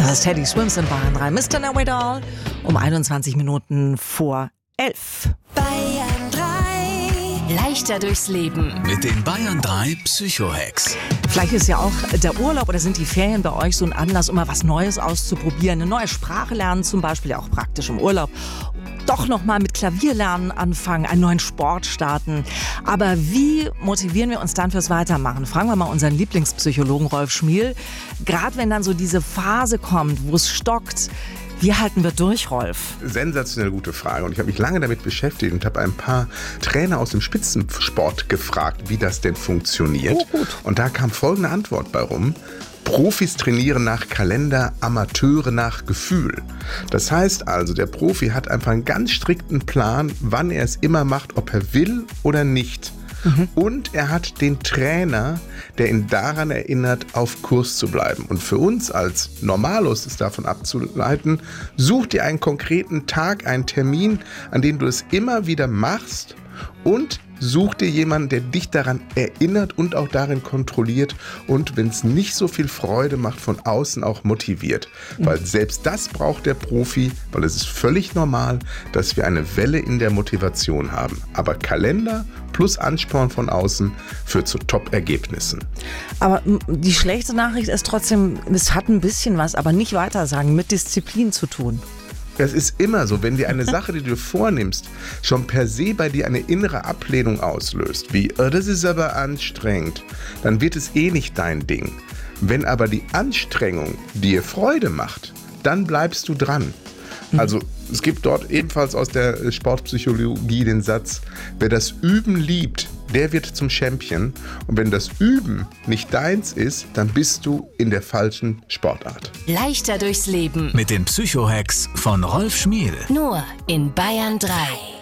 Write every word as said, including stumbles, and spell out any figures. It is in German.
Das ist Teddy Swims in Bayern drei. Mister Know It All um einundzwanzig Minuten vor elf. Bayern drei. Leichter durchs Leben. Mit den Bayern drei Psycho-Hacks. Vielleicht ist ja auch der Urlaub oder sind die Ferien bei euch so ein Anlass, um mal was Neues auszuprobieren. Eine neue Sprache lernen zum Beispiel, ja auch praktisch im Urlaub. Doch noch mal mit Klavierlernen anfangen, einen neuen Sport starten. Aber wie motivieren wir uns dann fürs Weitermachen? Fragen wir mal unseren Lieblingspsychologen Rolf Schmiel. Gerade wenn dann so diese Phase kommt, wo es stockt, wie halten wir durch, Rolf? Sensationell gute Frage. Und ich habe mich lange damit beschäftigt und habe ein paar Trainer aus dem Spitzensport gefragt, wie das denn funktioniert. Oh, gut. Und da kam folgende Antwort bei rum. Profis trainieren nach Kalender, Amateure nach Gefühl. Das heißt also, der Profi hat einfach einen ganz strikten Plan, wann er es immer macht, ob er will oder nicht. Mhm. Und er hat den Trainer, der ihn daran erinnert, auf Kurs zu bleiben. Und für uns als Normalos ist davon abzuleiten, such dir einen konkreten Tag, einen Termin, an dem du es immer wieder machst, und such dir jemanden, der dich daran erinnert und auch darin kontrolliert und, wenn es nicht so viel Freude macht, von außen auch motiviert. Mhm. Weil selbst das braucht der Profi, weil es ist völlig normal, dass wir eine Welle in der Motivation haben. Aber Kalender plus Ansporn von außen führt zu Top-Ergebnissen. Aber die schlechte Nachricht ist trotzdem, es hat ein bisschen was, aber nicht weitersagen, mit Disziplin zu tun. Das ist immer so, wenn dir eine Sache, die du vornimmst, schon per se bei dir eine innere Ablehnung auslöst, wie, oh, das ist aber anstrengend, dann wird es eh nicht dein Ding. Wenn aber die Anstrengung dir Freude macht, dann bleibst du dran. Also es gibt dort ebenfalls aus der Sportpsychologie den Satz, wer das Üben liebt, der wird zum Champion. Und wenn das Üben nicht deins ist, dann bist du in der falschen Sportart. Leichter durchs Leben. Mit den Psycho-Hacks von Rolf Schmiel. Nur in Bayern drei.